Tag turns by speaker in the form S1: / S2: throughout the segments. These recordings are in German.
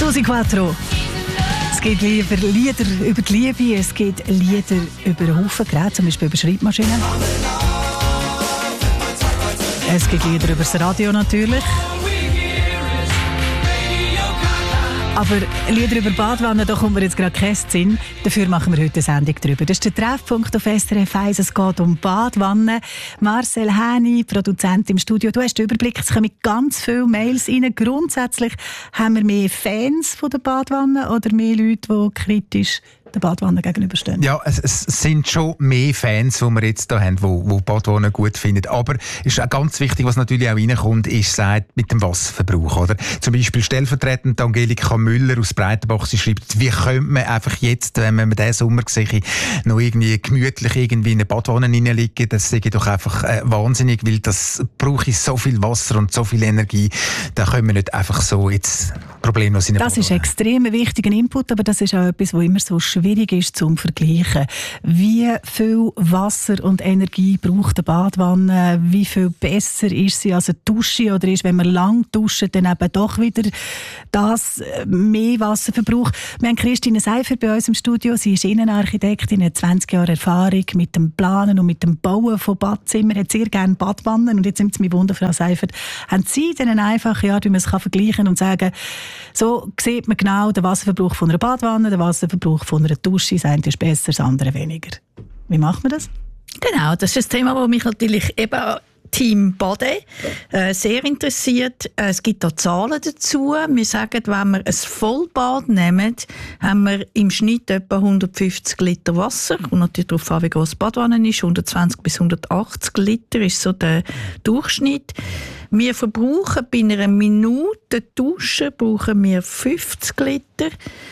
S1: Susi Quattro. Es gibt Lieder über die Liebe, es gibt Lieder über einen Haufen Geräte, zum Beispiel über Schreibmaschinen. Es gibt Lieder über das Radio natürlich. Aber Lieder über Badwannen, da kommt mir jetzt gerade kein Sinn. Dafür machen wir heute eine Sendung darüber. Das ist der Treffpunkt auf SRF 1. Es geht um Badwannen. Marcel Häni, Produzent im Studio. Du hast den Überblick, es kommen ganz viele Mails rein. Grundsätzlich haben wir mehr Fans von der Badwanne oder mehr Leute, die kritisch der Badwanne gegenüberstehen? Ja,
S2: es sind schon mehr Fans, die wir jetzt hier haben, die Badwannen gut finden. Aber es ist auch ganz wichtig, was natürlich auch reinkommt, ist mit dem Wasserverbrauch. Oder? Zum Beispiel stellvertretend Angelika Müller aus Breitenbach, sie schreibt, wie könnte man einfach jetzt, wenn man diesen Sommer sieht, noch irgendwie gemütlich in eine Badwanne reinliegen. Das sehe ich doch einfach wahnsinnig, weil das brauche ich so viel Wasser und so viel Energie. Da können wir nicht einfach so jetzt problemlos in eine Badwanne.
S1: Das ist extrem wichtiger Input, aber das ist auch etwas, was immer so schwierig ist zum Vergleichen. Wie viel Wasser und Energie braucht eine Badwanne? Wie viel besser ist sie als eine Dusche? Oder ist, wenn man lang duscht, dann eben doch wieder das mehr Wasserverbrauch? Wir haben Christine Seifer bei uns im Studio. Sie ist Innenarchitektin, hat 20 Jahre Erfahrung mit dem Planen und mit dem Bauen von Badzimmern, hat sehr gerne Badwannen. Und jetzt sind Sie mich wundern, Frau Seifer, haben Sie dann einfach, wie man es vergleichen und sagen, so sieht man genau den Wasserverbrauch von einer Badwanne, den Wasserverbrauch von einer Dusche, das eine ist besser, das andere weniger. Wie macht man das?
S3: Genau, das ist ein Thema, das mich natürlich eben Team Bade sehr interessiert. Es gibt da Zahlen dazu. Wir sagen, wenn wir ein Vollbad nehmen, haben wir im Schnitt etwa 150 Liter Wasser. Und natürlich darauf an, wie groß die Badwanne ist. 120 bis 180 Liter ist so der Durchschnitt. Wir verbrauchen bei einer Minute Dusche brauchen wir 50 Liter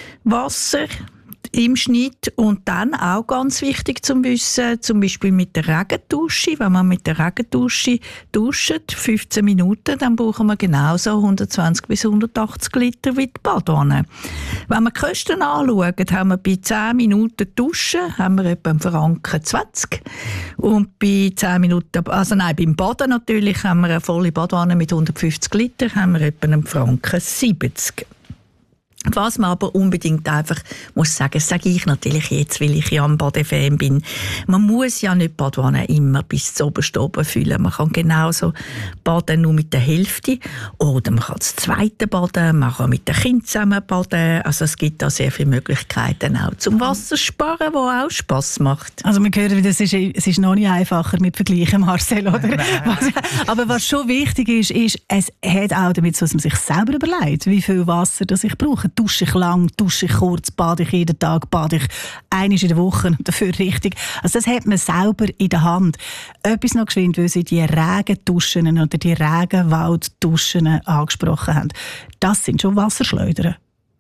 S3: Wasser im Schnitt. Und dann auch ganz wichtig zu wissen, zum Beispiel mit der Regendusche. Wenn man mit der Regendusche duscht, 15 Minuten, dann brauchen wir genauso 120 bis 180 Liter wie die Badwanne. Wenn wir die Kosten anschauen, haben wir bei 10 Minuten Duschen haben wir etwa einen Franken 20. Und bei 10 Minuten, beim Baden natürlich, haben wir eine volle Badwanne mit 150 Liter, haben wir etwa einen Franken 70. Was man aber unbedingt einfach muss sagen, das sage ich natürlich jetzt, weil ich ja ein Badefan bin. Man muss ja nicht Badwanne immer bis zu oben füllen. Man kann genauso baden nur mit der Hälfte oder man kann das zweite baden, man kann mit den Kindern zusammen baden. Also es gibt da sehr viele Möglichkeiten auch zum Wassersparen, was auch Spass macht.
S1: Also wir hören, es ist noch nicht einfacher mit Vergleichen, Marcel, oder? Aber was schon wichtig ist, es hat auch damit zu, dass man sich selber überlegt, wie viel Wasser das ich brauche. Dusche ich lang, dusche ich kurz, bade ich jeden Tag, bade ich einmal in der Woche und dafür richtig. Also das hat man selber in der Hand. Etwas noch geschwind, weil Sie die Regenduschen oder die Regenwaldduschen angesprochen haben. Das sind schon Wasserschleudern.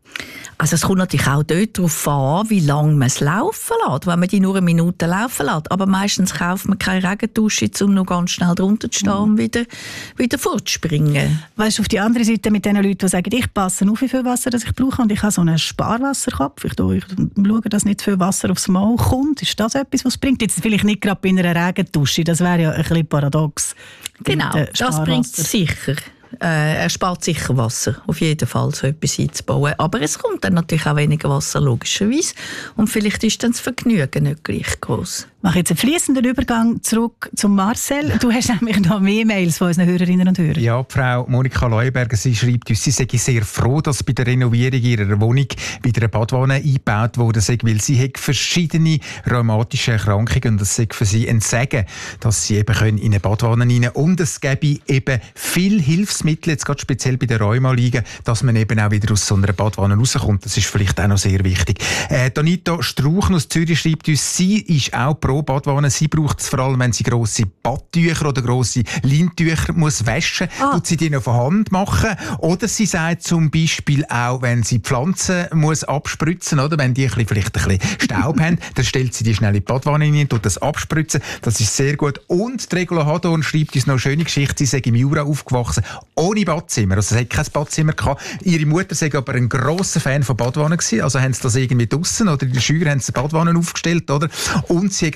S3: Also es kommt natürlich auch dort darauf an, wie lange man es laufen lässt, wenn man die nur eine Minute laufen lässt. Aber meistens kauft man keine Regendusche, um noch ganz schnell drunter zu stehen und wieder fortzuspringen.
S1: Weißt du, auf die andere Seite mit den Leuten, die sagen, ich passe auf, wie viel Wasser das ich brauche und ich habe so einen Sparwasserkopf. Ich schaue, dass nicht zu viel Wasser aufs Maul kommt. Ist das etwas, was es bringt? Jetzt vielleicht nicht gerade bei einer Regendusche, das wäre ja ein bisschen paradox.
S3: Genau, das bringt es sicher. Er spart sicher Wasser, auf jeden Fall, so etwas einzubauen. Aber es kommt dann natürlich auch weniger Wasser, logischerweise. Und vielleicht ist dann das Vergnügen nicht gleich gross.
S1: Ich mache jetzt einen fliessenden Übergang zurück zum Marcel. Du hast nämlich noch mehr Mails von unseren Hörerinnen und Hörern.
S2: Ja, Frau Monika Leuberger, sie schreibt uns, sie sei sehr froh, dass bei der Renovierung ihrer Wohnung wieder eine Badwanne eingebaut wurde, weil sie hat verschiedene rheumatische Erkrankungen und das sei für sie ein Segen, dass sie eben in eine Badwanne rein können. Und es gäbe eben viel Hilfsmittel, jetzt gerade speziell bei der Rheuma liegen, dass man eben auch wieder aus so einer Badwanne rauskommt. Das ist vielleicht auch noch sehr wichtig. Donita Strauch aus Zürich schreibt uns, sie ist auch pro Badwanne. Sie braucht es vor allem, wenn sie grosse Badtücher oder grosse Leintücher muss waschen muss, tut sie die noch von Hand machen. Oder sie sagt zum Beispiel auch, wenn sie Pflanzen muss abspritzen, oder wenn die vielleicht ein bisschen Staub haben, dann stellt sie die schnell in die Badwanne rein, tut das abspritzen. Das ist sehr gut. Und Regula Hadorn schreibt uns noch eine schöne Geschichte. Sie sei im Jura aufgewachsen, ohne Badzimmer. Also sie hat kein Badzimmer gehabt. Ihre Mutter sei aber ein grosser Fan von Badwannen gewesen. Also haben sie das irgendwie draussen oder in der Schule haben sie Badwannen aufgestellt, oder? Und sie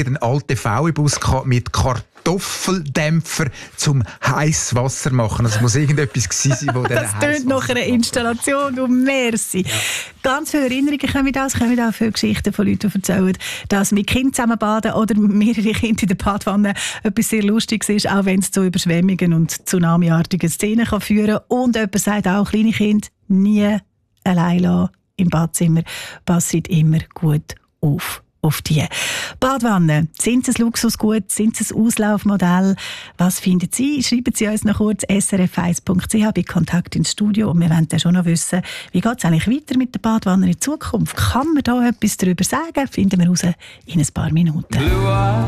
S2: einen alten VW-Bus mit Kartoffeldämpfer zum Heißwasser machen. Das muss irgendetwas gewesen sein, wo der
S1: Das tönt nach einer Installation, du merci. Ja. Ganz viele Erinnerungen kommen auch viele Geschichten von Leuten, die erzählen, dass mit Kindern zusammen baden oder mehrere Kinder in der Badwanne etwas sehr Lustiges ist, auch wenn es zu Überschwemmungen und tsunamiartigen Szenen kann führen kann. Und jemand sagt auch, kleine Kinder nie allein lassen im Badzimmer, passt immer gut auf die Badwanne. Sind es ein Luxusgut? Sind es ein Auslaufmodell? Was finden Sie? Schreiben Sie uns noch kurz srf1.ch bei Kontakt ins Studio. Und wir wollen dann schon noch wissen, wie geht es eigentlich weiter mit der Badwanne in Zukunft? Kann man da etwas darüber sagen? Finden wir raus in ein paar Minuten.